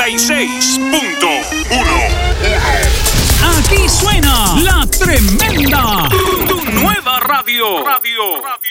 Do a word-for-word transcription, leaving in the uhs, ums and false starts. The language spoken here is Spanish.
y seis punto uno. Aquí suena La Tremenda, tu, tu nueva radio. Radio. Radio.